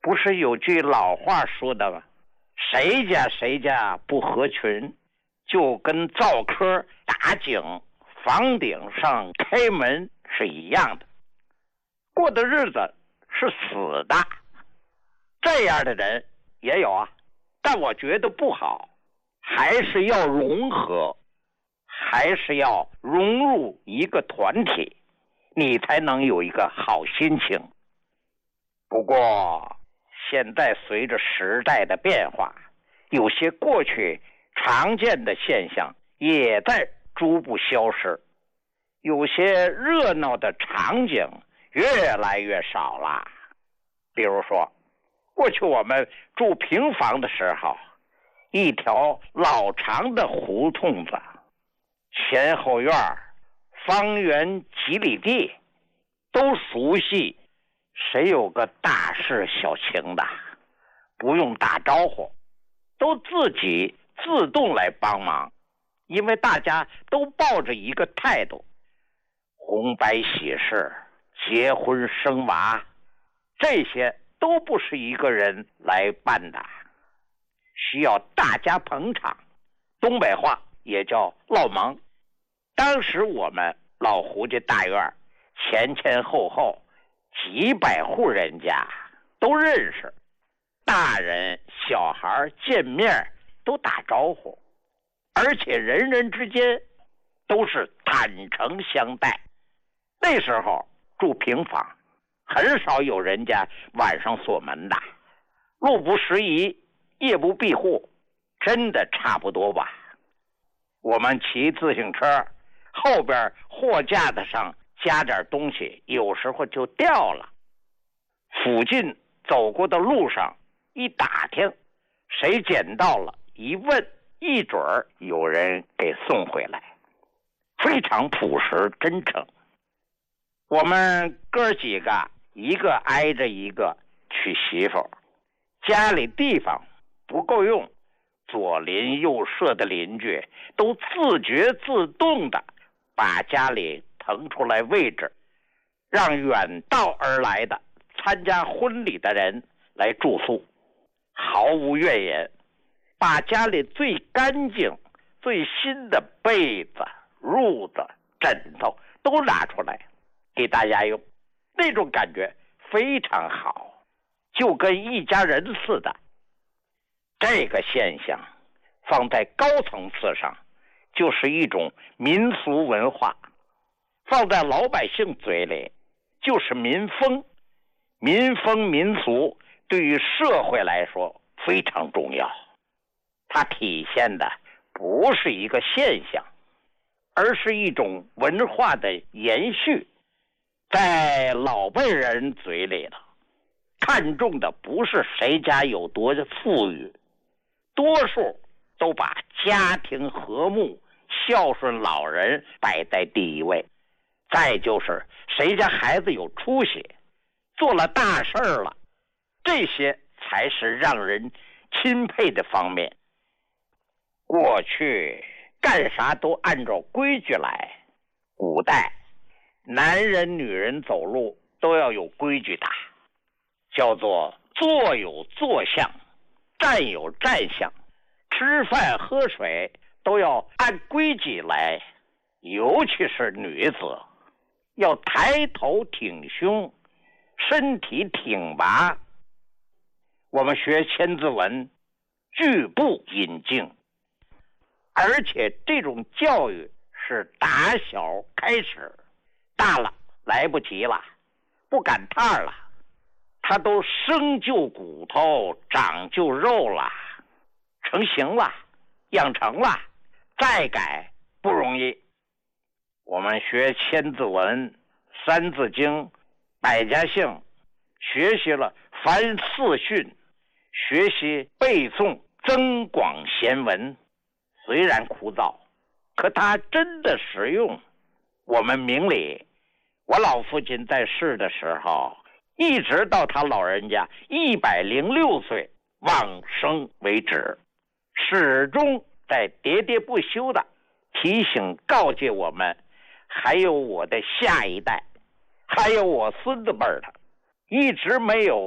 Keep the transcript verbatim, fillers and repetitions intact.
不是有句老话说的吗？谁家谁家不合群，就跟灶科打井房顶上开门是一样的，过的日子是死的。这样的人也有啊，但我觉得不好，还是要融合，还是要融入一个团体，你才能有一个好心情。不过现在随着时代的变化，有些过去常见的现象也在逐步消失，有些热闹的场景越来越少了。比如说，过去我们住平房的时候，一条老长的胡同子，前后院方圆几里地，都熟悉谁有个大事小情的，不用打招呼，都自己自动来帮忙，因为大家都抱着一个态度，红白喜事、结婚生娃，这些都不是一个人来办的，需要大家捧场，东北话也叫落忙。当时我们老胡家大院前前后后几百户人家都认识，大人小孩见面都打招呼，而且人人之间都是坦诚相待。那时候住平房，很少有人家晚上锁门的，路不拾遗，夜不闭户，真的差不多吧。我们骑自行车，后边货架子上加点东西，有时候就掉了，附近走过的路上一打听，谁捡到了，一问，一准儿有人给送回来，非常朴实真诚。我们哥几个一个挨着一个娶媳妇，家里地方不够用，左邻右舍的邻居都自觉自动的把家里腾出来位置，让远道而来的参加婚礼的人来住宿，毫无怨言，把家里最干净最新的被子、褥子、枕头都拿出来给大家用，那种感觉非常好，就跟一家人似的。这个现象放在高层次上就是一种民俗文化，放在老百姓嘴里就是民风。民风民俗对于社会来说非常重要，它体现的不是一个现象，而是一种文化的延续。在老辈人嘴里了，看重的不是谁家有多富裕，多数都把家庭和睦、孝顺老人摆在第一位，再就是谁家孩子有出息，做了大事了，这些才是让人钦佩的方面。过去干啥都按照规矩来，古代男人女人走路都要有规矩的，叫做坐有坐相，站有站相，吃饭喝水都要按规矩来，尤其是女子要抬头挺胸，身体挺拔。我们学千字文，句步引径，而且这种教育是打小开始，大了来不及了，不赶趟了，他都生就骨头，长就肉了，成型了，养成了，再改不容易。我们学千字文、三字经、百家姓，学习了凡四训，学习背诵增广贤文，虽然枯燥，可它真的实用。我们明理，我老父亲在世的时候，一直到他老人家一百零六岁往生为止，始终在喋喋不休的提醒告诫我们，还有我的下一代，还有我孙子辈的，一直没有